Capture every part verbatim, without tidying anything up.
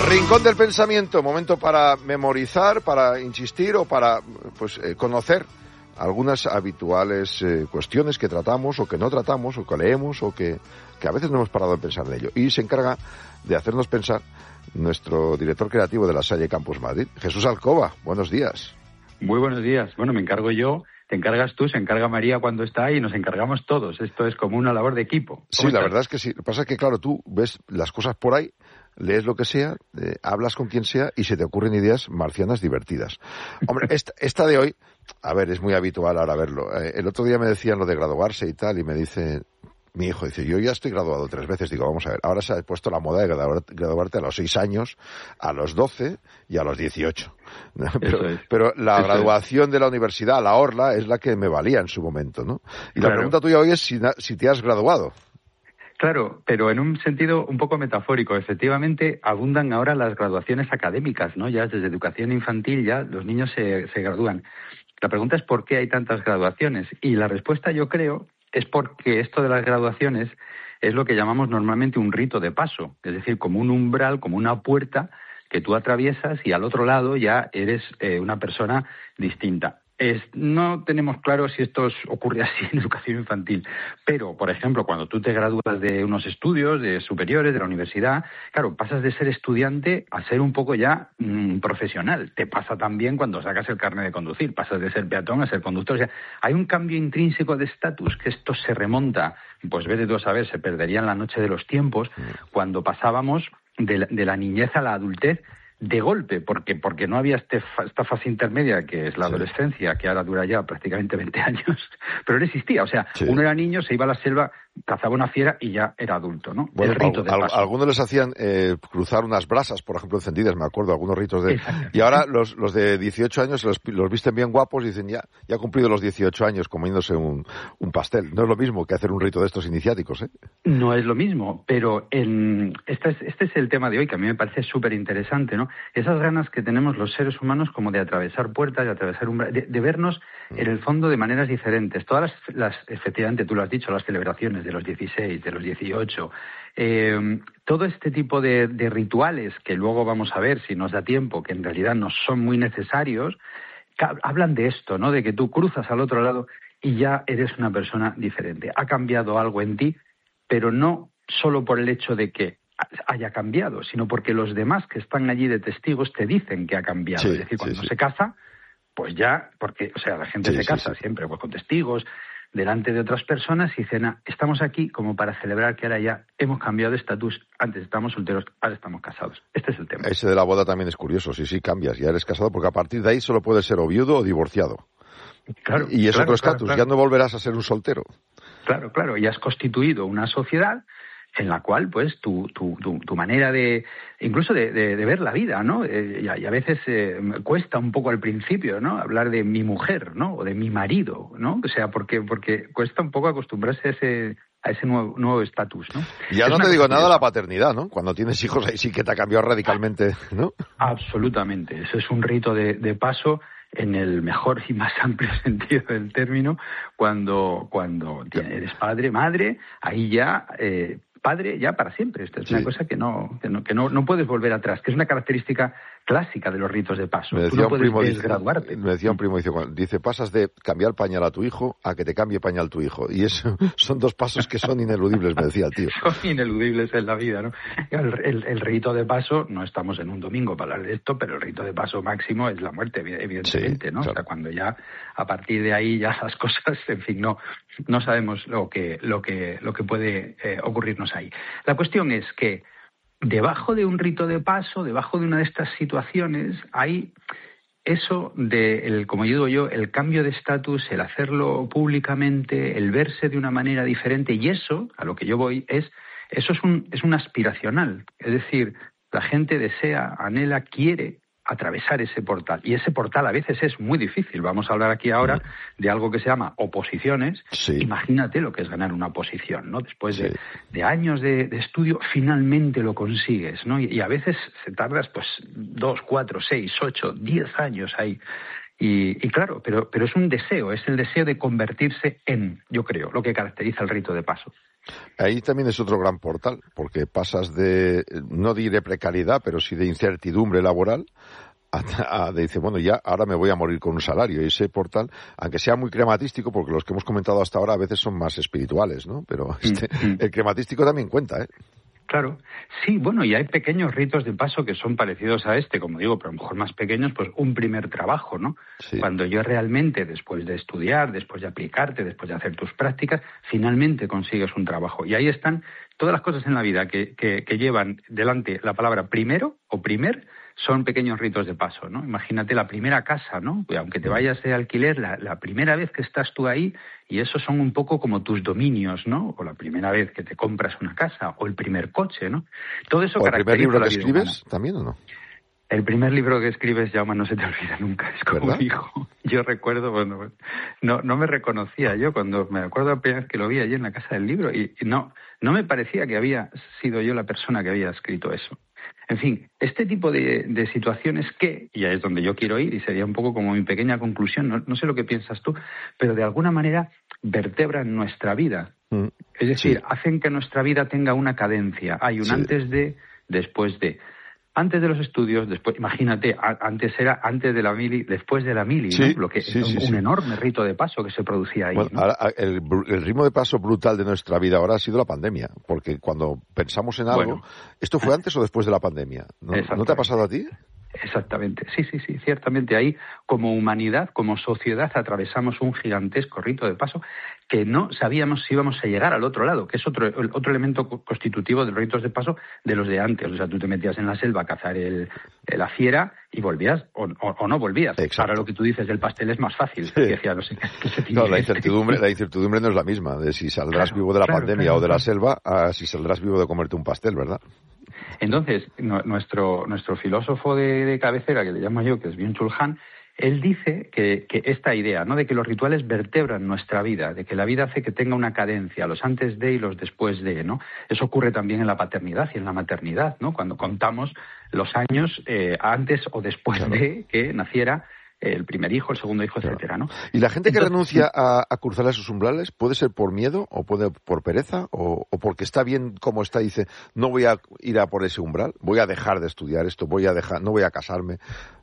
Rincón del pensamiento, momento para memorizar, para insistir o para pues eh, conocer algunas habituales eh, cuestiones que tratamos o que no tratamos o que leemos o que, que a veces no hemos parado de pensar en ello. Y se encarga de hacernos pensar nuestro director creativo de la Salle Campus Madrid, Jesús Alcoba. Buenos días. Muy buenos días. Bueno, me encargo yo, te encargas tú, se encarga María cuando está ahí y nos encargamos todos. Esto es como una labor de equipo. Sí, la estás? verdad es que sí. Lo que pasa es que, claro, tú ves las cosas por ahí, lees lo que sea, eh, hablas con quien sea y se te ocurren ideas marcianas divertidas. Hombre, esta, esta de hoy, a ver, es muy habitual ahora verlo. Eh, el otro día me decían lo de graduarse y tal, y me dice mi hijo, dice, yo ya estoy graduado tres veces. Digo, vamos a ver, ahora se ha puesto la moda de graduarte a los seis años, a los doce y a los dieciocho. Pero, es. pero la Eso graduación es. de la universidad, la orla, es la que me valía en su momento, ¿no? Y claro. La pregunta tuya hoy es si, si te has graduado. Claro, pero en un sentido un poco metafórico. Efectivamente, abundan ahora las graduaciones académicas, ¿no? Ya desde educación infantil ya los niños se, se gradúan. La pregunta es por qué hay tantas graduaciones. Y la respuesta, yo creo, es porque esto de las graduaciones es lo que llamamos normalmente un rito de paso. Es decir, como un umbral, como una puerta que tú atraviesas y al otro lado ya eres eh, una persona distinta. Es, no tenemos claro si esto ocurre así en educación infantil, pero, por ejemplo, cuando tú te gradúas de unos estudios de superiores, de la universidad, claro, pasas de ser estudiante a ser un poco ya mmm, profesional. Te pasa también cuando sacas el carnet de conducir, pasas de ser peatón a ser conductor. O sea, hay un cambio intrínseco de estatus, que esto se remonta, pues vete tú a saber, se perdería en la noche de los tiempos, cuando pasábamos de la, de la niñez a la adultez, de golpe, porque porque no había este, esta fase intermedia que es la sí. adolescencia, que ahora dura ya prácticamente veinte años, pero no existía. O sea, sí. uno era niño, se iba a la selva, cazaba una fiera y ya era adulto, ¿no? Bueno, el rito al, de paso. Al, algunos les hacían eh, cruzar unas brasas, por ejemplo, encendidas, me acuerdo, algunos ritos de... Y ahora los, los de dieciocho años los, los visten bien guapos y dicen, ya ya ha cumplido los dieciocho años comiéndose un, un pastel. No es lo mismo que hacer un rito de estos iniciáticos, ¿eh? No es lo mismo, pero en, este, es, este es el tema de hoy, que a mí me parece súper interesante, ¿no? Esas ganas que tenemos los seres humanos como de atravesar puertas, de atravesar umbrales, de, de vernos en el fondo de maneras diferentes. Todas las, las, efectivamente, tú lo has dicho, las celebraciones de los dieciséis, de los dieciocho, eh, todo este tipo de, de rituales que luego vamos a ver, si nos da tiempo, que en realidad no son muy necesarios, hablan de esto, ¿no? De que tú cruzas al otro lado y ya eres una persona diferente. Ha cambiado algo en ti, pero no solo por el hecho de que haya cambiado, sino porque los demás que están allí de testigos te dicen que ha cambiado. Sí, es decir, cuando sí, sí. se casa, pues ya, porque, o sea, la gente sí, se casa sí, sí. siempre pues con testigos, delante de otras personas y dicen, ah, estamos aquí como para celebrar que ahora ya hemos cambiado de estatus, antes estábamos solteros, ahora estamos casados. Este es el tema. Ese de la boda también es curioso, sí, sí, cambias, ya eres casado, porque a partir de ahí solo puedes ser o viudo o divorciado. Claro, y es claro, otro estatus, claro, claro. ya no volverás a ser un soltero. Claro, claro, y has constituido una sociedad en la cual, pues, tu, tu, tu, tu manera de, incluso de, de, de ver la vida, ¿no? Eh, y, a, y a veces eh, cuesta un poco al principio, ¿no? Hablar de mi mujer, ¿no? O de mi marido, ¿no? O sea, porque, porque cuesta un poco acostumbrarse a ese, a ese nuevo estatus, ¿no? Ya es no te digo nada la paternidad, ¿no? Cuando tienes hijos ahí sí que te ha cambiado radicalmente, ¿no? Absolutamente, eso es un rito de, de paso en el mejor y más amplio sentido del término, cuando, cuando eres padre, madre, ahí ya... Eh, padre ya para siempre. Esto es sí. una cosa que no que no que no, no puedes volver atrás, que es una característica clásica de los ritos de paso. Me decía Tú no puedes primo, desgraduarte. Dice, me decía un primo, dice, dice, pasas de cambiar pañal a tu hijo a que te cambie pañal tu hijo. Y eso son dos pasos que son ineludibles, me decía el tío. Son ineludibles en la vida, ¿no? El, el, el rito de paso, no estamos en un domingo para hablar de esto, pero el rito de paso máximo es la muerte, evidentemente, sí, ¿no? Claro. O sea, cuando ya, a partir de ahí, ya las cosas, en fin, no, no sabemos lo que, lo que, lo que puede eh, ocurrirnos ahí. La cuestión es que debajo de un rito de paso, debajo de una de estas situaciones, hay eso de, el, como digo yo, el cambio de estatus, el hacerlo públicamente, el verse de una manera diferente, y eso, a lo que yo voy, es eso es un, es un aspiracional. Es decir, la gente desea, anhela, quiere atravesar ese portal. Y ese portal a veces es muy difícil. Vamos a hablar aquí ahora de algo que se llama oposiciones. Sí. Imagínate lo que es ganar una oposición, ¿no? Después sí. de, de años de, de estudio, finalmente lo consigues, ¿no? Y, y a veces se tardas, pues, dos, cuatro, seis, ocho, diez años ahí. Y, y claro, pero, pero es un deseo, es el deseo de convertirse en, yo creo, lo que caracteriza el rito de paso. Ahí también es otro gran portal, porque pasas de, no diré precariedad, pero sí de incertidumbre laboral, a, a, de dice, bueno, ya ahora me voy a morir con un salario. Y ese portal, aunque sea muy crematístico, porque los que hemos comentado hasta ahora a veces son más espirituales, ¿no? Pero este, mm-hmm. el crematístico también cuenta, ¿eh? Claro, sí, bueno, y hay pequeños ritos de paso que son parecidos a este, como digo, pero a lo mejor más pequeños, pues un primer trabajo, ¿no? Sí. Cuando yo realmente, después de estudiar, después de aplicarte, después de hacer tus prácticas, finalmente consigues un trabajo. Y ahí están todas las cosas en la vida que, que, que llevan delante la palabra primero o primer, son pequeños ritos de paso, ¿no? Imagínate la primera casa, ¿no? Aunque te vayas de alquiler, la, la primera vez que estás tú ahí, y esos son un poco como tus dominios, ¿no? O la primera vez que te compras una casa, o el primer coche, ¿no? Todo eso caracteriza. ¿O el primer libro que escribes humana. También o no? El primer libro que escribes, Jaume, no se te olvida nunca, es como un hijo. Yo recuerdo, bueno, no, no me reconocía yo cuando, me acuerdo la primera vez que lo vi allí en la casa del libro, y, y no, no me parecía que había sido yo la persona que había escrito eso. En fin, este tipo de, de situaciones que, y ahí es donde yo quiero ir, y sería un poco como mi pequeña conclusión, no, no sé lo que piensas tú, pero de alguna manera vertebran nuestra vida. Mm, es decir, sí. hacen que nuestra vida tenga una cadencia. Hay un sí. antes de, después de. Antes de los estudios, después, imagínate, a, antes era antes de la mili, después de la mili, sí, ¿no? Lo que sí, un, sí, un sí. enorme rito de paso que se producía ahí. Bueno, ¿no? ahora, el, el ritmo de paso brutal de nuestra vida ahora ha sido la pandemia, porque cuando pensamos en algo, bueno, ¿esto fue antes o después de la pandemia? ¿No, ¿no te ha pasado a ti? Exactamente, sí, sí, sí, ciertamente ahí como humanidad, como sociedad atravesamos un gigantesco rito de paso que no sabíamos si íbamos a llegar al otro lado, que es otro otro elemento constitutivo de los ritos de paso de los de antes. O sea, tú te metías en la selva a cazar el, la fiera y volvías o, o, o no volvías. Exacto. Ahora lo que tú dices del pastel es más fácil. Sí. Decía, no sé, ¿qué se no, la incertidumbre, la incertidumbre no es la misma, de si saldrás claro, vivo de la claro, pandemia claro, o de claro. la selva a si saldrás vivo de comerte un pastel, ¿verdad? Entonces, no, nuestro, nuestro filósofo de, de cabecera, que le llamo yo, que es Byung-Chul Han, él dice que, que esta idea, ¿no?, de que los rituales vertebran nuestra vida, de que la vida hace que tenga una cadencia, los antes de y los después de, ¿no? Eso ocurre también en la paternidad y en la maternidad, ¿no? Cuando contamos los años eh, antes o después claro. de que naciera el primer hijo, el segundo hijo, claro. etcétera, ¿no? Y la gente que Entonces, renuncia a, a cruzar esos umbrales, ¿puede ser por miedo o puede por pereza o, o porque está bien como está, dice, no voy a ir a por ese umbral, voy a dejar de estudiar esto, voy a dejar, no voy a casarme?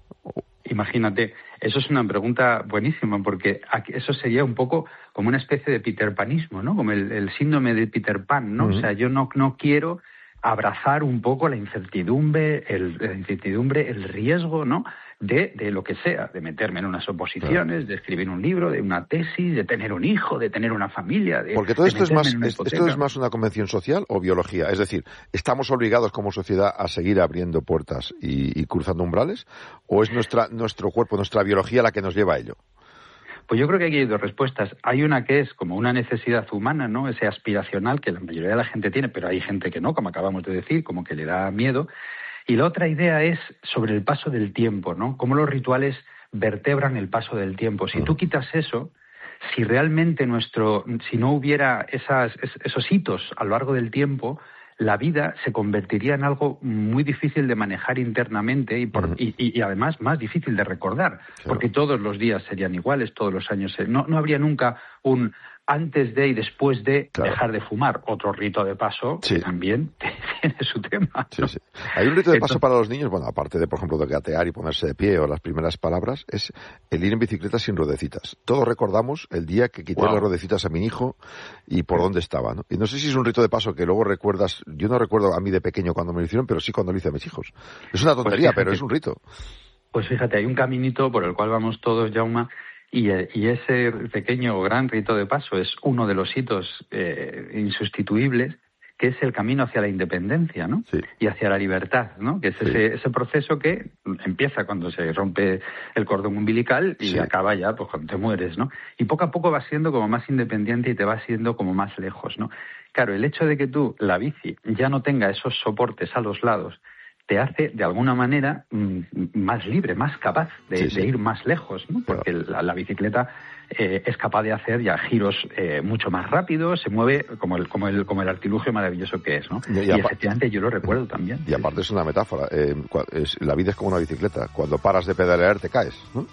Imagínate, eso es una pregunta buenísima, porque eso sería un poco como una especie de Peter Panismo, ¿no? Como el, el síndrome de Peter Pan, ¿no? Uh-huh. O sea, yo no, no quiero abrazar un poco la incertidumbre, el, la incertidumbre, el riesgo, ¿no?, de, de lo que sea, de meterme en unas oposiciones, claro. de escribir un libro, de una tesis, de tener un hijo, de tener una familia. De, Porque todo de esto es más, es, esto es más una convención social o biología. Es decir, ¿estamos obligados como sociedad a seguir abriendo puertas y, y cruzando umbrales? ¿O es nuestra, nuestro cuerpo, nuestra biología la que nos lleva a ello? Pues yo creo que aquí hay dos respuestas. Hay una que es como una necesidad humana, ¿no? Ese aspiracional que la mayoría de la gente tiene, pero hay gente que no, como acabamos de decir, como que le da miedo. Y la otra idea es sobre el paso del tiempo, ¿no? Cómo los rituales vertebran el paso del tiempo. Si tú quitas eso, si realmente nuestro, si no hubiera esas, esos hitos a lo largo del tiempo, la vida se convertiría en algo muy difícil de manejar internamente y, por, uh-huh. y, y, y además más difícil de recordar, claro. porque todos los días serían iguales, todos los años, no, no habría nunca un antes de y después de claro. dejar de fumar, otro rito de paso sí. que también tiene su tema. Sí, ¿no? sí. Hay un rito de paso Entonces, para los niños, bueno, aparte de, por ejemplo, de gatear y ponerse de pie o las primeras palabras, es el ir en bicicleta sin ruedecitas. Todos recordamos el día que quité wow. las ruedecitas a mi hijo y por dónde estaba, ¿no? Y no sé si es un rito de paso que luego recuerdas, yo no recuerdo a mí de pequeño cuando me lo hicieron, pero sí cuando lo hice a mis hijos. Es una tontería, pues fíjate, pero es un rito. Pues fíjate, hay un caminito por el cual vamos todos, Jaume, Y, y ese pequeño o gran rito de paso es uno de los hitos eh, insustituibles, que es el camino hacia la independencia, ¿no? Sí. Y hacia la libertad, ¿no? Que es sí. ese, ese proceso que empieza cuando se rompe el cordón umbilical y sí. acaba ya pues cuando te mueres, ¿no? Y poco a poco vas siendo como más independiente y te vas siendo como más lejos, ¿no? Claro, el hecho de que tú, la bici, ya no tenga esos soportes a los lados, te hace, de alguna manera, más libre, más capaz de, sí, sí. de ir más lejos, ¿no? Porque claro. la, la bicicleta eh, es capaz de hacer ya giros eh, mucho más rápidos, se mueve como el, como el, como el artilugio maravilloso que es, ¿no? Y, y, y efectivamente yo lo recuerdo también. Y aparte es una metáfora, eh, es, la vida es como una bicicleta, cuando paras de pedalear te caes, ¿no?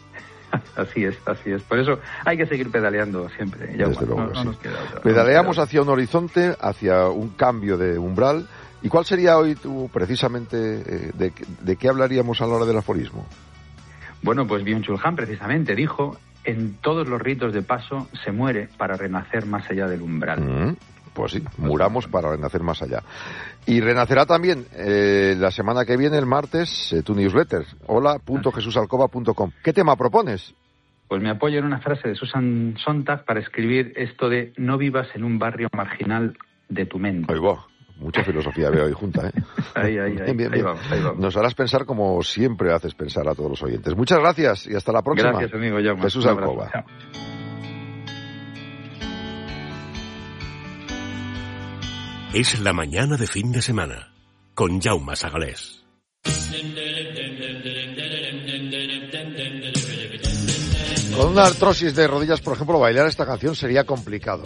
Así es, así es. Por eso hay que seguir pedaleando siempre. Ya, Desde bueno, luego no, que no sí. nos queda otra, Pedaleamos no nos queda hacia un horizonte, hacia un cambio de umbral. ¿Y cuál sería hoy tú, precisamente, eh, de, de qué hablaríamos a la hora del aforismo? Bueno, pues Byung-Chul Han precisamente dijo: en todos los ritos de paso se muere para renacer más allá del umbral. Mm, pues sí, muramos para renacer más allá. Y renacerá también eh, la semana que viene, el martes, eh, tu newsletter, hola punto jesús alcoba punto com. ¿Qué tema propones? Pues me apoyo en una frase de Susan Sontag para escribir esto de: no vivas en un barrio marginal de tu mente. Ahí va. Mucha filosofía veo hoy junta, ¿eh? Ahí, ahí, ahí. Bien, bien, ahí bien. vamos, ahí vamos. Nos harás pensar como siempre haces pensar a todos los oyentes. Muchas gracias y hasta la próxima. Gracias, amigo Jaume. Jesús Un abrazo. Alcoba. Chao. Es la mañana de fin de semana con Jaume Sagalés. Con una artrosis de rodillas, por ejemplo, bailar esta canción sería complicado.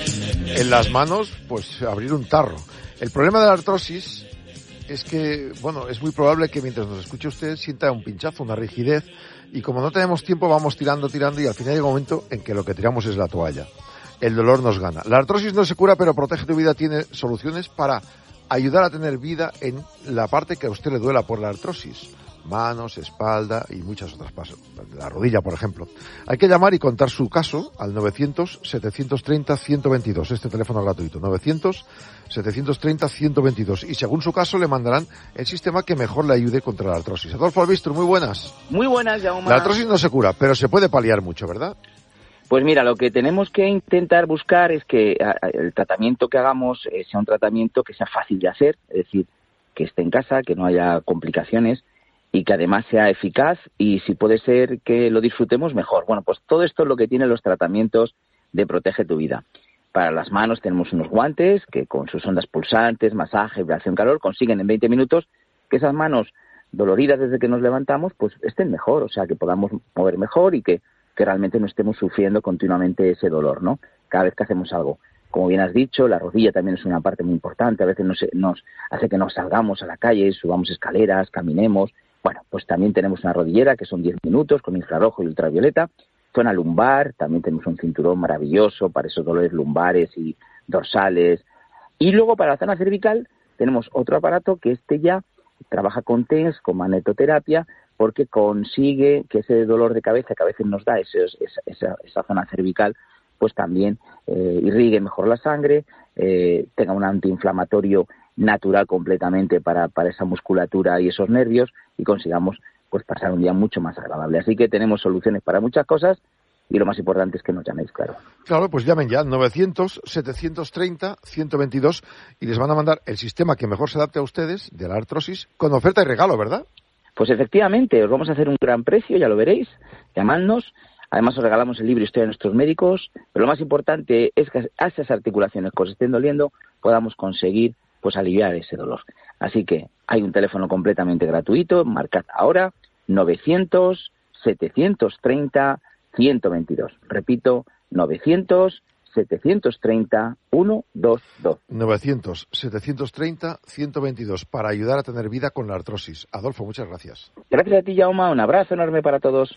En las manos, pues abrir un tarro. El problema de la artrosis es que, bueno, es muy probable que mientras nos escuche usted sienta un pinchazo, una rigidez, y como no tenemos tiempo vamos tirando, tirando, y al final llega un momento en que lo que tiramos es la toalla. El dolor nos gana. La artrosis no se cura, pero Protege tu Vida tiene soluciones para ayudar a tener vida en la parte que a usted le duela por la artrosis. Manos, espalda y muchas otras pasos. La rodilla, por ejemplo. Hay que llamar y contar su caso al novecientos, setecientos treinta, ciento veintidós. Este teléfono es gratuito. novecientos, setecientos treinta, ciento veintidós. Y según su caso le mandarán el sistema que mejor le ayude contra la artrosis. Adolfo Albistro, muy buenas. Muy buenas, Jaume. La artrosis no se cura, pero se puede paliar mucho, ¿verdad? Pues mira, lo que tenemos que intentar buscar es que el tratamiento que hagamos sea un tratamiento que sea fácil de hacer, es decir, que esté en casa, que no haya complicaciones y que además sea eficaz, y si puede ser que lo disfrutemos, mejor. Bueno, pues todo esto es lo que tienen los tratamientos de Protege tu Vida. Para las manos tenemos unos guantes que con sus ondas pulsantes, masaje, vibración, calor, consiguen en veinte minutos que esas manos doloridas desde que nos levantamos pues estén mejor, o sea, que podamos mover mejor y que, que realmente no estemos sufriendo continuamente ese dolor, ¿no? Cada vez que hacemos algo. Como bien has dicho, la rodilla también es una parte muy importante. A veces nos, nos hace que nos salgamos a la calle, subamos escaleras, caminemos. Bueno, pues también tenemos una rodillera que son diez minutos con infrarrojo y ultravioleta. Zona lumbar, también tenemos un cinturón maravilloso para esos dolores lumbares y dorsales. Y luego para la zona cervical tenemos otro aparato que este ya trabaja con T E N S, con magnetoterapia, porque consigue que ese dolor de cabeza que a veces nos da ese, esa, esa, esa zona cervical, pues también eh, irrigue mejor la sangre, eh, tenga un antiinflamatorio natural completamente para, para esa musculatura y esos nervios, y consigamos pues pasar un día mucho más agradable. Así que tenemos soluciones para muchas cosas y lo más importante es que nos llaméis, claro. Claro, pues llamen ya, novecientos, setecientos treinta, ciento veintidós, y les van a mandar el sistema que mejor se adapte a ustedes de la artrosis, con oferta y regalo, ¿verdad? Pues efectivamente, os vamos a hacer un gran precio, ya lo veréis, llamadnos. Además os regalamos el libro Historia de nuestros médicos, pero lo más importante es que a esas articulaciones que os estén doliendo podamos conseguir pues aliviar ese dolor. Así que hay un teléfono completamente gratuito, marcad ahora novecientos, setecientos treinta, ciento veintidós. Repito, novecientos, setecientos treinta, ciento veintidós. novecientos, setecientos treinta, ciento veintidós, para ayudar a tener vida con la artrosis. Adolfo, muchas gracias. Gracias a ti, Jaume, un abrazo enorme para todos.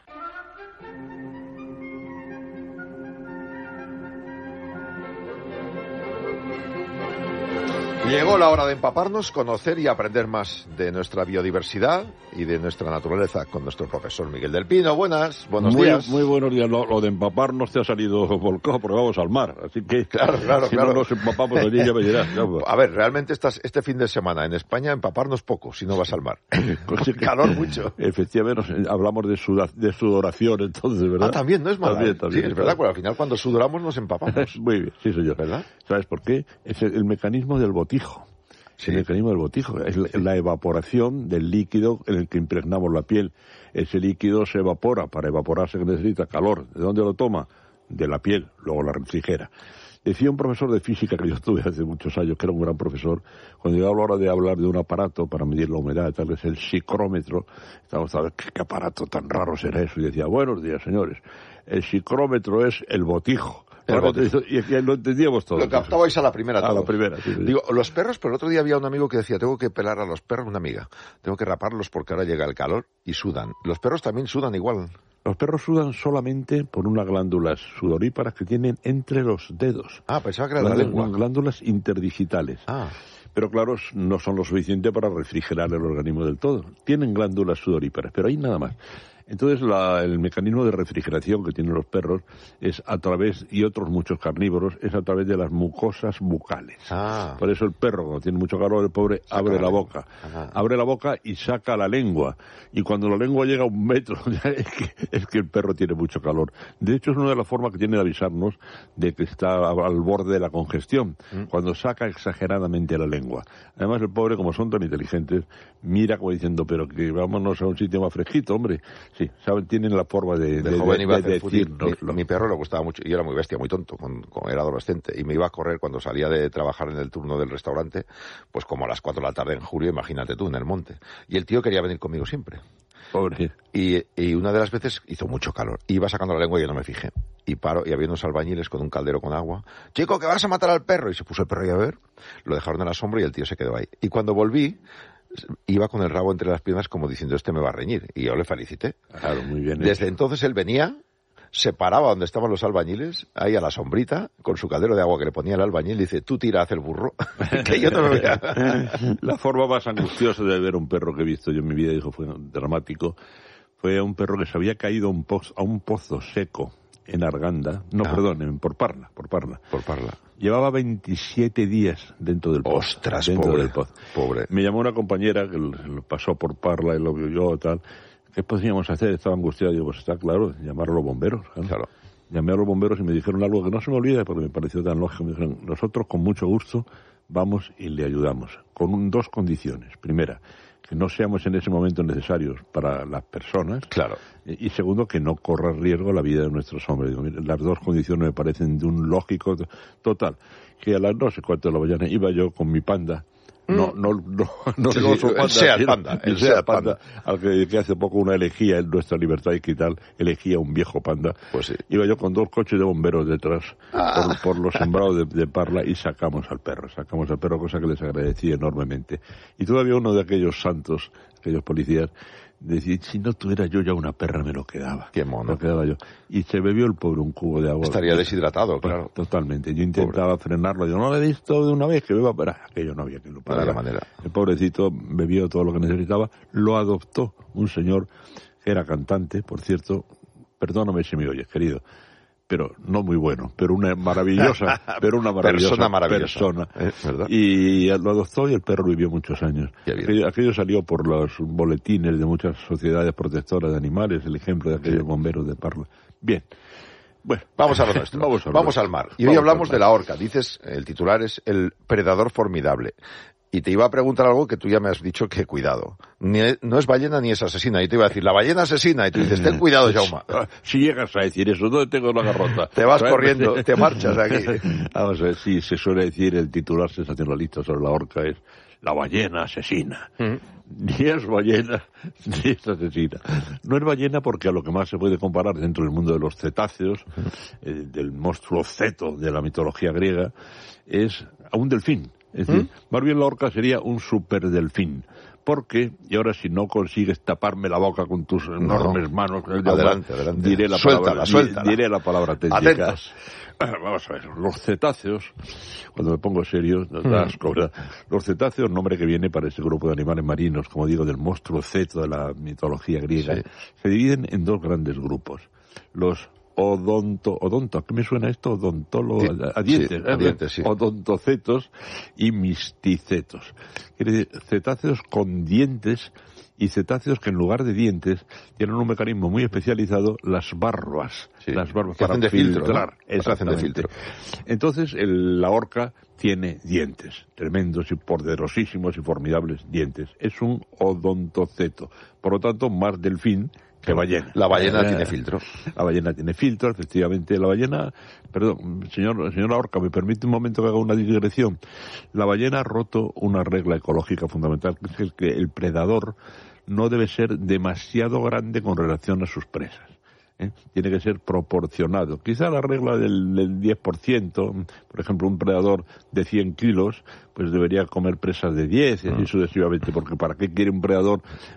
Llegó la hora de empaparnos, conocer y aprender más de nuestra biodiversidad y de nuestra naturaleza con nuestro profesor Miguel del Pino. Buenas, buenos muy, días. Muy buenos días. Lo, lo de empaparnos te ha salido volcado porque vamos al mar. Así que, claro, claro, si claro. no nos empapamos allí, ya me dirás. A ver, realmente estás, este fin de semana en España empaparnos poco si no vas al mar. Con calor mucho. Efectivamente, hablamos de, suda, de sudoración entonces, ¿verdad? Ah, también, no es malo. También, también, sí, es verdad, porque al final cuando sudoramos nos empapamos. Muy bien, sí soy yo. ¿Verdad? ¿Sabes por qué? Es el, el mecanismo del botijo. Sí. El mecanismo del botijo es la, la evaporación del líquido en el que impregnamos la piel. Ese líquido se evapora. Para evaporarse necesita calor. ¿De dónde lo toma? De la piel. Luego la refrigera. Decía un profesor de física que yo tuve hace muchos años, que era un gran profesor, cuando yo hablo ahora de hablar de un aparato para medir la humedad, tal vez el psicrómetro, estamos a ver ¿qué, qué aparato tan raro será eso? Y decía, buenos días, señores, el psicrómetro es el botijo. El botijo. Y, y lo entendíamos todos. Lo captabais a la primera. A todos. la primera, sí, sí. Digo, los perros, pero el otro día había un amigo que decía, tengo que pelar a los perros, una amiga, tengo que raparlos porque ahora llega el calor y sudan. Los perros también sudan igual. Los perros sudan solamente por unas glándulas sudoríparas que tienen entre los dedos. Ah, pensaba que era la lengua. Glándulas interdigitales. Ah. Pero claro, no son lo suficiente para refrigerar el organismo del todo. Tienen glándulas sudoríparas, pero hay nada más. Entonces, la, el mecanismo de refrigeración que tienen los perros es a través, y otros muchos carnívoros, es a través de las mucosas bucales. Ah. Por eso el perro, cuando tiene mucho calor, el pobre Saca abre la la lengua. boca. Ajá. Abre la boca y saca la lengua. Y cuando la lengua llega a un metro, es que, es que el perro tiene mucho calor. De hecho, es una de las formas que tiene de avisarnos de que está al borde de la congestión, ¿Mm? cuando saca exageradamente la lengua. Además, el pobre, como son tan inteligentes, mira como diciendo, pero que vámonos a un sitio más fresquito, hombre. Sí, saben, tienen la forma de, De, de, joven de, iba a de hacer footing. decírnoslo. Mi, mi perro le gustaba mucho, y era muy bestia, muy tonto, con, con, era adolescente, y me iba a correr cuando salía de trabajar en el turno del restaurante, pues como a las cuatro de la tarde en julio, imagínate tú, en el monte. Y el tío quería venir conmigo siempre. Pobre. Y, y una de las veces hizo mucho calor. Iba sacando la lengua y yo no me fijé. Y paro, y había unos albañiles con un caldero con agua. Chico, que vas a matar al perro. Y se puso el perro ahí a ver. Lo dejaron en la sombra y el tío se quedó ahí. Y cuando volví, iba con el rabo entre las piernas como diciendo, este me va a reñir. Y yo le felicité. Claro, muy bien. Desde entonces él venía, se paraba donde estaban los albañiles, ahí a la sombrita, con su caldero de agua que le ponía el albañil, y dice, tú tira, haz el burro, que yo no me vea. La forma más angustiosa de ver un perro que he visto yo en mi vida, dijo, fue dramático, fue un perro que se había caído a un pozo, a un pozo seco en Arganda, no, ah. perdón, en, por Parla, por Parla. Por Parla. Llevaba veintisiete días dentro del pozo. Ostras, dentro pobre, del pozo. pobre. Me llamó una compañera que lo pasó por Parla y lo vio yo, tal. ¿Qué podíamos hacer? Estaba angustiado. Digo, pues está claro, llamar a los bomberos. Claro. Claro. Llamé a los bomberos y me dijeron algo que no se me olvida porque me pareció tan lógico. Me dijeron, nosotros con mucho gusto vamos y le ayudamos. Con un, dos condiciones. Primera, que no seamos en ese momento necesarios para las personas. Claro. Y, y segundo, que no corra riesgo la vida de nuestros hombres. Digo, mire, las dos condiciones me parecen de un lógico total. Que a las no sé cuánto de la mañana iba yo con mi panda. No, no, no, no sí, el oso panda, el Seat sino Panda, el el Seat Seat Panda, Panda. al que, que hace poco una elegía en nuestra libertad y tal, elegía un viejo Panda. Pues sí. Iba yo con dos coches de bomberos detrás, Ah. por, por los sembrados de, de Parla, y sacamos al perro, sacamos al perro, cosa que les agradecí enormemente. Y todavía uno de aquellos santos, aquellos policías, decía, si no tuviera yo ya una perra me lo quedaba. Qué mono. Me lo quedaba yo. Y se bebió el pobre un cubo de agua. Estaría deshidratado, Pues, claro. totalmente. Yo intentaba pobre. frenarlo. Yo no le he visto de una vez que beba, pero aquello no había que lo parara. No había manera. El pobrecito bebió todo lo que necesitaba. Lo adoptó un señor que era cantante, por cierto. Perdóname si me oyes, querido. Pero no muy bueno, pero una maravillosa, pero una maravillosa persona maravillosa, persona. ¿eh? ¿Verdad? Y lo adoptó y el perro vivió muchos años. Aquello, aquello salió por los boletines de muchas sociedades protectoras de animales, el ejemplo de aquellos sí. bomberos de Parla. Bien. Bueno, vamos a lo nuestro. vamos, a lo vamos nuestro. al mar. Y vamos hoy hablamos de la orca. Dices, el titular es el predador formidable. Y te iba a preguntar algo que tú ya me has dicho que cuidado. Ni, no es ballena ni es asesina. Y te iba a decir, la ballena asesina. Y tú dices, ten cuidado, Jaume. Si llegas a decir eso, ¿dónde tengo la garrota? Te vas corriendo, te marchas aquí. Vamos a ver, sí, se suele decir el titular sensacionalista sobre la orca es la ballena asesina. ¿Mm? Ni es ballena, ni es asesina. No es ballena porque a lo que más se puede comparar dentro del mundo de los cetáceos, eh, del monstruo ceto de la mitología griega, es a un delfín. Es decir, ¿Mm? más bien la orca sería un superdelfín. Porque, y ahora si no consigues taparme la boca con tus enormes no. manos, adelante, adelante. Diré la suéltala, palabra, suéltala. diré la palabra técnica. Atentos. Vamos a ver, los cetáceos, cuando me pongo serio, nos da asco, ¿verdad? Los cetáceos, nombre que viene para ese grupo de animales marinos, como digo, del monstruo ceto de la mitología griega, sí. se dividen en dos grandes grupos. Los odonto, odonto, ¿a qué me suena esto? Odontólogo, sí, a dientes, sí, a dientes, sí. Odontocetos y misticetos. Quiere decir, cetáceos con dientes y cetáceos que en lugar de dientes tienen un mecanismo muy especializado, las barbas, sí, las barbas que para hacen de filtrar, filtro, ¿no? Hacen de filtro. Entonces el, la orca tiene dientes, tremendos y poderosísimos y formidables dientes. Es un odontoceto, por lo tanto más delfín que ballena. La ballena eh, tiene filtro. La ballena tiene filtro, efectivamente. La ballena, perdón, señor, señora Orca, me permite un momento que haga una digresión. La ballena ha roto una regla ecológica fundamental, que es que el predador no debe ser demasiado grande con relación a sus presas. ¿Eh? Tiene que ser proporcionado. Quizá la regla del, del diez por ciento, por ejemplo, un predador de cien kilos, pues debería comer presas de diez, y así sucesivamente, porque ¿para qué quiere un predador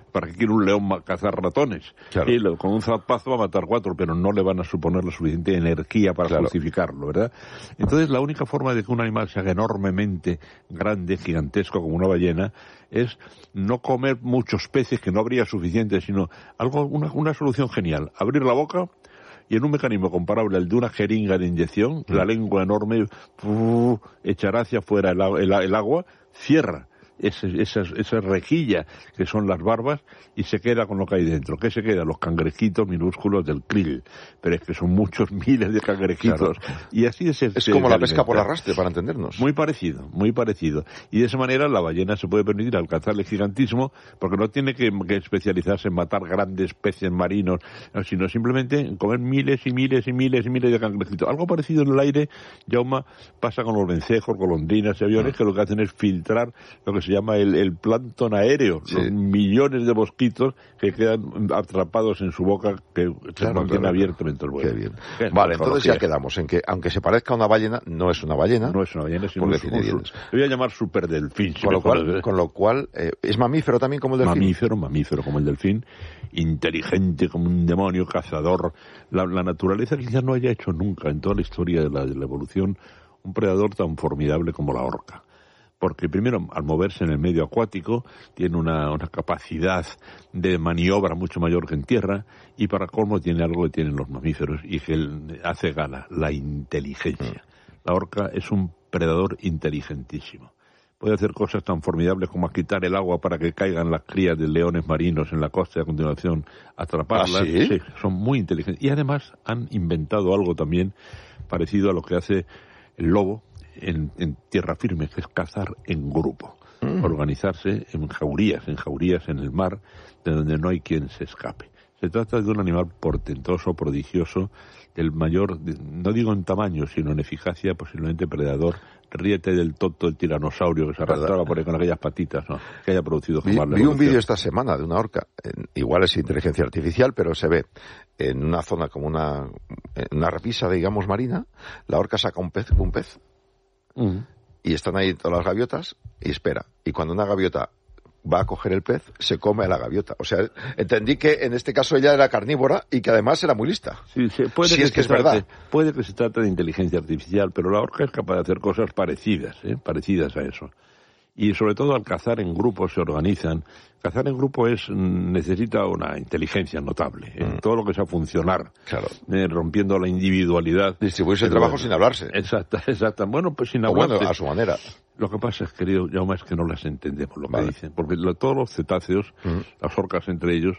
¿Para qué quiere un león cazar ratones? Claro. Y con un zapazo va a matar cuatro, pero no le van a suponer la suficiente energía para claro. justificarlo, ¿verdad? Entonces, la única forma de que un animal se haga enormemente grande, gigantesco, como una ballena, es no comer muchos peces, que no habría suficiente, sino algo, una, una solución genial. Abrir la boca y en un mecanismo comparable al de una jeringa de inyección, mm. la lengua enorme, uh, echará hacia afuera el, el, el agua, cierra ese, esa, esa rejilla que son las barbas y se queda con lo que hay dentro. ¿Qué se queda? Los cangrejitos minúsculos del krill. Pero es que son muchos miles de cangrejitos. Claro. Y así es, es como la pesca por arrastre, para entendernos. Muy parecido, muy parecido. Y de esa manera la ballena se puede permitir alcanzar el gigantismo porque no tiene que, que especializarse en matar grandes peces marinos, sino simplemente en comer miles y miles y miles y miles de cangrejitos. Algo parecido en el aire, Jaume, pasa con los vencejos, golondrinas y aviones, que lo que hacen es filtrar lo que se llama el, el plancton aéreo, sí. los millones de mosquitos que quedan atrapados en su boca, que claro, se mantienen claro, abiertos claro. mientras vuelan. Qué bien. ¿Qué vale, entonces ya quedamos en que, aunque se parezca a una ballena, no es una ballena. No es una ballena, sino un, un, un, voy a llamar superdelfín. Si con, lo cual, con lo cual, eh, ¿es mamífero también como el delfín? Mamífero, mamífero como el delfín, inteligente como un demonio, cazador. La, la naturaleza quizás no haya hecho nunca en toda la historia de la, de la evolución un predador tan formidable como la orca. Porque primero, al moverse en el medio acuático, tiene una, una capacidad de maniobra mucho mayor que en tierra, y para colmo tiene algo que tienen los mamíferos, y que hace gala, la inteligencia. La orca es un predador inteligentísimo. Puede hacer cosas tan formidables como quitar el agua para que caigan las crías de leones marinos en la costa y a continuación atraparlas. ¿Ah, sí? Sí, son muy inteligentes. Y además han inventado algo también parecido a lo que hace el lobo, En, en tierra firme, que es cazar en grupo, mm. organizarse en jaurías, en jaurías en el mar, de donde no hay quien se escape. Se trata de un animal portentoso, prodigioso, del mayor, no digo en tamaño, sino en eficacia, posiblemente predador. Ríete del toto del tiranosaurio que se arrastraba por ahí con aquellas patitas, ¿no? Que haya producido jamás. Vi, vi un vídeo esta semana de una orca, en, igual es inteligencia artificial, pero se ve en una zona como una, una repisa, digamos, marina, la orca saca un pez, un pez, Uh-huh. y están ahí todas las gaviotas y espera. Y cuando una gaviota va a coger el pez, se come a la gaviota. O sea, entendí que en este caso ella era carnívora y que además era muy lista. Sí, sí, puede si que es que es trate, verdad. Puede que se trate de inteligencia artificial, pero la orca es capaz de hacer cosas parecidas, ¿eh? parecidas a eso. Y sobre todo al cazar en grupo se organizan. Cazar en grupo es necesita una inteligencia notable. ¿eh? Mm. Todo lo que sea funcionar, claro. eh, rompiendo la individualidad. Distribuirse el trabajo sin hablarse. Exacto, exacto. Bueno, pues sin o hablarse. Bueno, a su manera. Lo que pasa es, querido Jaume, es que no las entendemos lo vale. que dicen. Porque lo, todos los cetáceos, mm. las orcas entre ellos,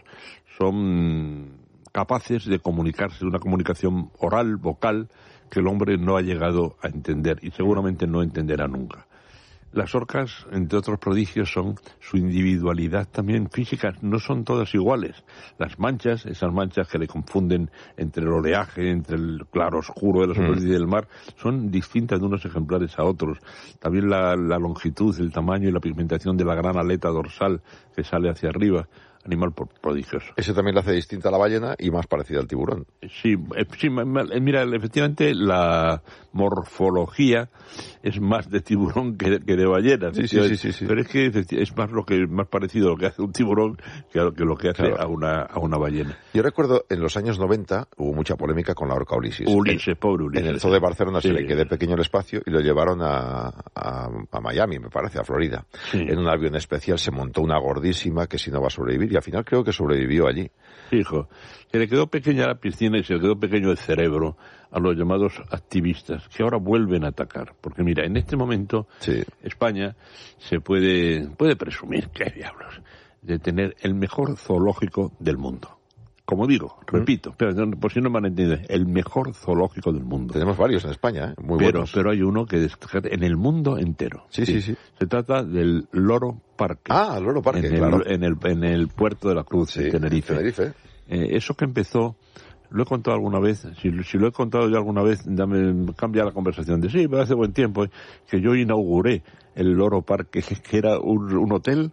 son capaces de comunicarse, de una comunicación oral, vocal, que el hombre no ha llegado a entender y seguramente no entenderá nunca. Las orcas, entre otros prodigios, son su individualidad también física. No son todas iguales. Las manchas, esas manchas que le confunden entre el oleaje, entre el claro oscuro de la superficie mm. del mar, son distintas de unos ejemplares a otros. También la, la longitud, el tamaño y la pigmentación de la gran aleta dorsal que sale hacia arriba. Animal prodigioso. Eso también lo hace distinta a la ballena y más parecida al tiburón. Sí, eh, sí, mira, efectivamente la morfología es más de tiburón que, que de ballena. Sí, sí, sí, sí, sí. Pero es que es más lo que más parecido a lo que hace un tiburón que a lo que, lo que hace claro. a una a una ballena. Yo recuerdo en los años noventa hubo mucha polémica con la orca Ulises. Ulises, en, pobre Ulises. En el zoo de Barcelona sí. se le quedó pequeño el espacio y lo llevaron a, a, a Miami, me parece, a Florida. Sí. En un avión especial se montó una gordísima que si no va a sobrevivir y al final creo que sobrevivió allí. Sí, hijo. Se le quedó pequeña la piscina y se le quedó pequeño el cerebro a los llamados activistas, que ahora vuelven a atacar. Porque mira, en este momento sí. España se puede, puede presumir, qué diablos, de tener el mejor zoológico del mundo. Como digo, ¿Mm? repito, pero por si no me han entendido, el mejor zoológico del mundo. Tenemos varios en España, ¿eh? Muy pero, buenos. Pero hay uno que es en el mundo entero. Sí, sí, sí. sí. Se trata del Loro Parque. Ah, el Loro Parque, en claro. El, en, el, en el puerto de la Cruz, sí, en Tenerife. Tenerife. Eh, eso que empezó, lo he contado alguna vez, si, si lo he contado yo alguna vez, dame, cambia la conversación de sí, pero hace buen tiempo, eh, que yo inauguré el Loro Parque, que era un, un hotel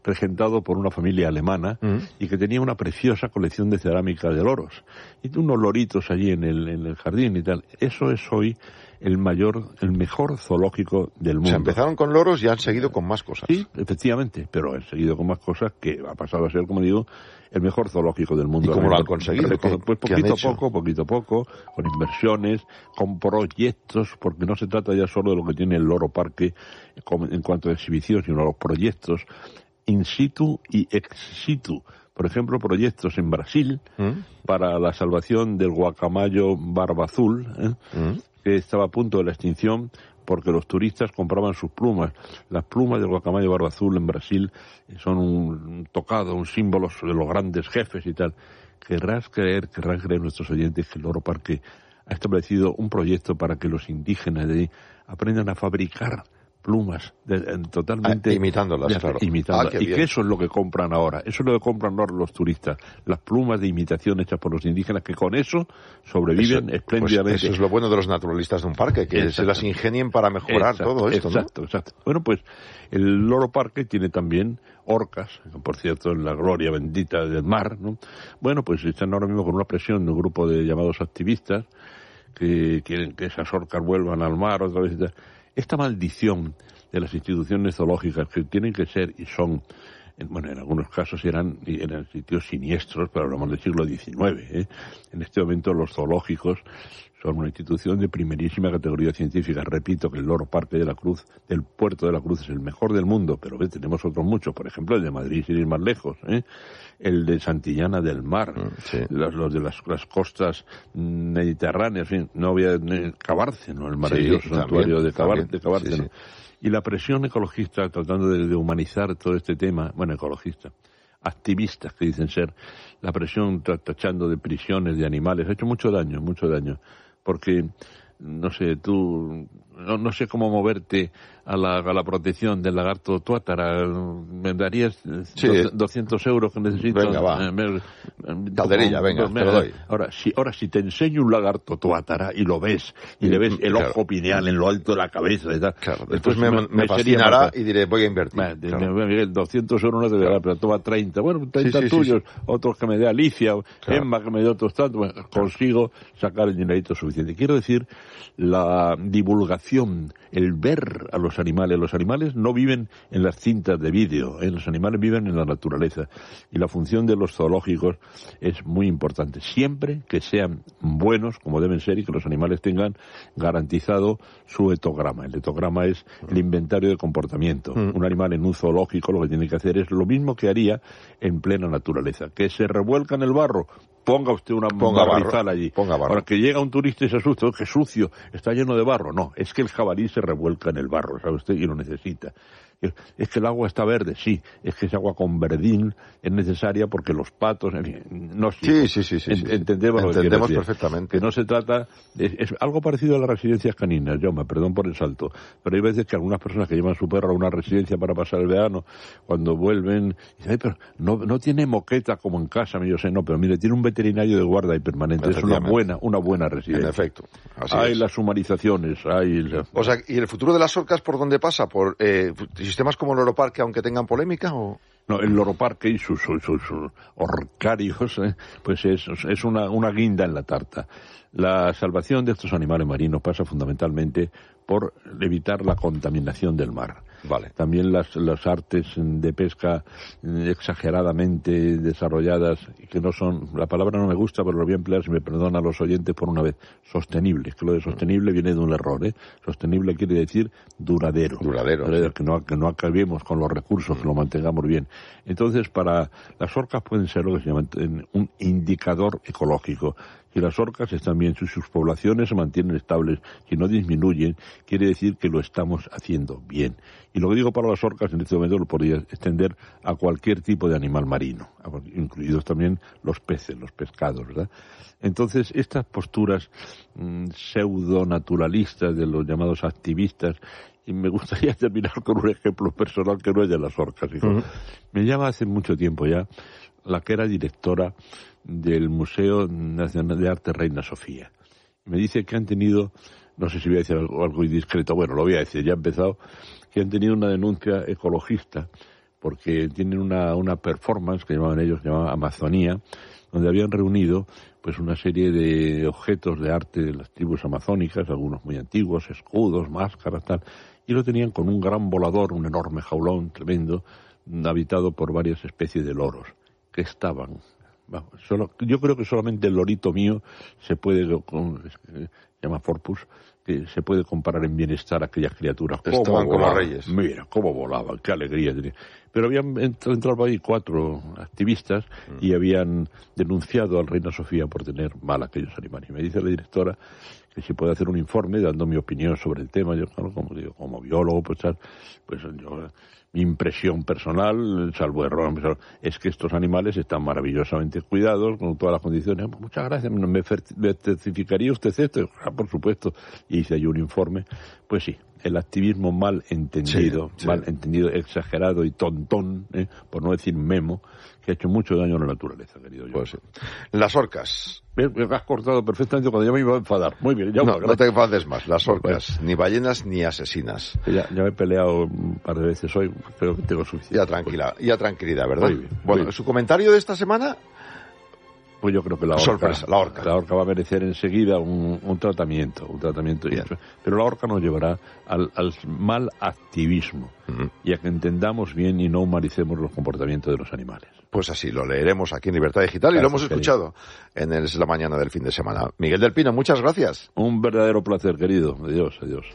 regentado por una familia alemana mm. y que tenía una preciosa colección de cerámica de loros. Y unos loritos allí en el, en el jardín y tal. Eso es hoy el mayor, el mejor zoológico del mundo. O sea, empezaron con loros y han seguido con más cosas. Sí, efectivamente, pero han seguido con más cosas que ha pasado a ser, como digo, el mejor zoológico del mundo. ¿Y cómo lo han conseguido? Pues poquito a poco, poquito a poco, con inversiones, con proyectos, porque no se trata ya solo de lo que tiene el Loro Parque en cuanto a exhibición, sino los proyectos in situ y ex situ. Por ejemplo, proyectos en Brasil ¿Mm? para la salvación del guacamayo barba azul, ¿eh? ¿Mm? que estaba a punto de la extinción porque los turistas compraban sus plumas. Las plumas del guacamayo barba azul en Brasil son un tocado, un símbolo de los grandes jefes y tal. Querrás creer, querrán creer nuestros oyentes que el Loro Parque ha establecido un proyecto para que los indígenas de ahí aprendan a fabricar plumas de, de, totalmente... Ah, imitándolas, de, claro. Imitándolas. Ah, y bien. que eso es lo que compran ahora. Eso es lo que compran ahora los turistas. Las plumas de imitación hechas por los indígenas, que con eso sobreviven eso, espléndidamente. Pues eso es lo bueno de los naturalistas de un parque, que se las ingenien para mejorar exacto, todo esto, exacto, ¿no? Exacto, Bueno, pues el Loro Parque tiene también orcas, por cierto, en la gloria bendita del mar, ¿no? Bueno, pues están ahora mismo con una presión de un grupo de llamados activistas que quieren que esas orcas vuelvan al mar otra vez y tal. Esta maldición de las instituciones zoológicas, que tienen que ser y son, bueno, en algunos casos eran, eran sitios siniestros, pero hablamos del siglo diecinueve, ¿eh? En este momento los zoológicos son una institución de primerísima categoría científica. Repito que el Loro Parque de la Cruz, del Puerto de la Cruz, es el mejor del mundo, pero ¿ves? Tenemos otros muchos, por ejemplo el de Madrid, sin ir más lejos, ¿eh? El de Santillana del Mar, sí. los, los de las, las costas mediterráneas, en fin, no voy a Cabárceno, el maravilloso sí, santuario también, de, Cabar, también, de Cabárceno. sí, sí. Y la presión ecologista, tratando de, de humanizar todo este tema, bueno, ecologista, activistas que dicen ser, la presión tachando de prisiones de animales, ha hecho mucho daño, mucho daño, porque, no sé, tú, no, no sé cómo moverte a la, a la protección del lagarto tuátara. ¿Me darías sí. doscientos euros que necesito? Venga, va. Eh, me, Calderilla, venga, me, te lo doy. Ahora si, ahora, si te enseño un lagarto tuátara y lo ves, y, y le ves el claro. ojo pineal en lo alto de la cabeza y tal. Claro, después me, me, me fascinará y diré, voy a invertir. Me, claro. me, Miguel, doscientos euros no te voy a dar, pero toma treinta. Bueno, treinta sí, sí, tuyos, sí, sí. otros que me dé Alicia, claro. Emma que me dé otros tantos. Bueno, claro. Consigo sacar el dinerito suficiente. Quiero decir, la divulgación, el ver a los animales. Los animales no viven en las cintas de vídeo, ¿eh? Los animales viven en la naturaleza. Y la función de los zoológicos es muy importante. Siempre que sean buenos, como deben ser, y que los animales tengan garantizado su etograma. El etograma es el inventario de comportamiento. Mm. Un animal en un zoológico lo que tiene que hacer es lo mismo que haría en plena naturaleza. Que se revuelca en el barro, ponga usted una barrizal allí. Ponga barro. Ahora, que llega un turista y se asusta, que sucio, está lleno de barro. No, es que el jabalí se revuelca en el barro, ¿sabe usted? Y lo necesita. Es que el agua está verde, sí. Es que esa agua con verdín es necesaria porque los patos, en fin, no sí, sí, sí, sí, en, sí. Entendemos, entendemos lo que perfectamente. Que no se trata, es, es algo parecido a las residencias caninas, Jaume, perdón por el salto, pero hay veces que algunas personas que llevan su perro a una residencia para pasar el verano, cuando vuelven, dicen, ay, pero no, no tiene moqueta como en casa, yo sé, no, pero mire, tiene un veterinario de guarda y permanente, es una buena, una buena residencia. En efecto. Así hay es. Las humanizaciones, hay... La... O sea, ¿y el futuro de las orcas por dónde pasa? ¿Por eh, sistemas como el Loro Parque, aunque tengan polémica, o...? No, el Loro Parque y sus, sus, sus, sus orcarios, eh, pues es, es una, una guinda en la tarta. La salvación de estos animales marinos pasa fundamentalmente por evitar la contaminación del mar. Vale. También las, las artes de pesca exageradamente desarrolladas, que no son, la palabra no me gusta, pero lo voy a emplear, si me perdonan los oyentes por una vez, sostenibles, que lo de sostenible viene de un error, ¿eh? Sostenible quiere decir duradero. Duradero. duradero sí. que, no, que no acabemos con los recursos, que lo mantengamos bien. Entonces, para las orcas pueden ser lo que se llama un indicador ecológico. Si las orcas están bien, si sus poblaciones se mantienen estables, si no disminuyen, quiere decir que lo estamos haciendo bien. Y lo que digo para las orcas en este momento lo podría extender a cualquier tipo de animal marino, incluidos también los peces, los pescados, ¿verdad? Entonces, estas posturas mmm, pseudo-naturalistas de los llamados activistas, y me gustaría terminar con un ejemplo personal que no es de las orcas, hijo. Uh-huh. Me llama hace mucho tiempo ya la que era directora del Museo Nacional de Arte Reina Sofía. Me dice que han tenido, no sé si voy a decir algo, algo indiscreto, bueno, lo voy a decir, ya he empezado, que han tenido una denuncia ecologista porque tienen una, una performance que llamaban ellos, que llamaban Amazonía, donde habían reunido pues una serie de objetos de arte de las tribus amazónicas, algunos muy antiguos, escudos, máscaras, tal, y lo tenían con un gran volador, un enorme jaulón tremendo, habitado por varias especies de loros, que estaban... Bueno, solo, yo creo que solamente el lorito mío se puede, con, se llama Forpus, que se puede comparar en bienestar a aquellas criaturas. Estaban con los reyes. Mira, cómo volaban, qué alegría tenía. Pero habían entrado ahí cuatro activistas mm. y habían denunciado al Reina Sofía por tener mal aquellos animales. Y me dice la directora que si puede hacer un informe dando mi opinión sobre el tema. Yo, claro, como digo, como biólogo, pues, pues yo... Mi impresión personal, salvo error, es que estos animales están maravillosamente cuidados, con todas las condiciones. Muchas gracias, ¿me, me certificaría usted esto? Ah, por supuesto. Y hice ahí un informe. Pues sí, el activismo mal entendido, sí, sí. mal entendido, exagerado y tontón, ¿eh? por no decir memo, que ha hecho mucho daño a la naturaleza, querido yo. Pues sí. Las orcas. Me, me has cortado perfectamente cuando yo me iba a enfadar. Muy bien. Ya no, no te enfades más. Las orcas, ni ballenas ni asesinas. Ya, ya me he peleado un par de veces hoy, creo que tengo suficiente. Ya tranquila, ya tranquilidad, ¿verdad? Muy bien. Bueno, muy bien. ¿Su comentario de esta semana? Pues yo creo que la orca, sorpresa, la orca. La orca va a merecer enseguida un, un tratamiento, un tratamiento. Bien. Pero la orca nos llevará al, al mal activismo uh-huh. y a que entendamos bien y no humanicemos los comportamientos de los animales. Pues así, lo leeremos aquí en Libertad Digital. Gracias, y lo hemos escuchado querido. En el Es la Mañana del fin de semana. Miguel del Pino, muchas gracias. Un verdadero placer, querido. Adiós, adiós.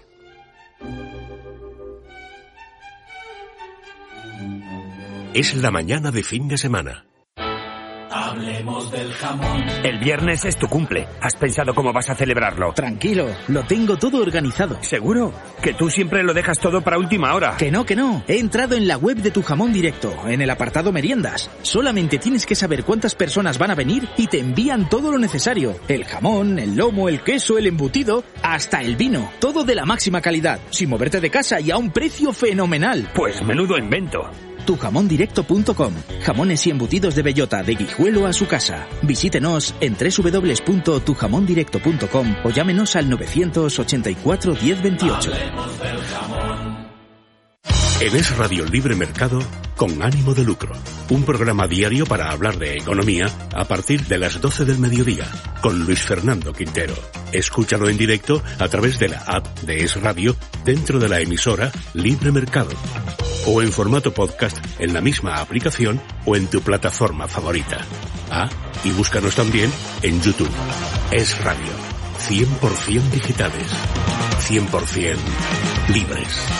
Es la mañana de fin de semana. Hablemos del jamón. El viernes es tu cumple. ¿Has pensado cómo vas a celebrarlo? Tranquilo, lo tengo todo organizado. ¿Seguro? Que tú siempre lo dejas todo para última hora. Que no, que no. He entrado en la web de Tu Jamón Directo, en el apartado meriendas. Solamente tienes que saber cuántas personas van a venir y te envían todo lo necesario. El jamón, el lomo, el queso, el embutido, hasta el vino. Todo de la máxima calidad, sin moverte de casa y a un precio fenomenal. Pues menudo invento. tu jamón directo punto com. Jamones y embutidos de bellota de Guijuelo a su casa. Visítenos en doble u doble u doble u punto tu jamón directo punto com o llámenos al novecientos ochenta y cuatro diez veintiocho. En Es Radio Libre Mercado, con ánimo de lucro. Un programa diario para hablar de economía a partir de las doce del mediodía, con Luis Fernando Quintero. Escúchalo en directo a través de la app de Es Radio dentro de la emisora Libre Mercado. O en formato podcast en la misma aplicación o en tu plataforma favorita. Ah, y búscanos también en YouTube. Es Radio. cien por ciento digitales. cien por ciento libres.